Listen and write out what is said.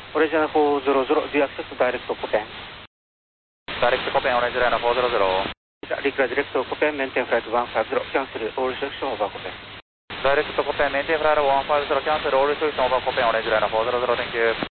Original 400, the access to direct to Copen. Direct to Copen, Orange Liner 400. Declare direct to Copen, maintain flight 150, cancel all restriction over Copen. Direct to Copen, maintain flight 150, cancel all restriction over Copen, Orange Liner 400, thank you.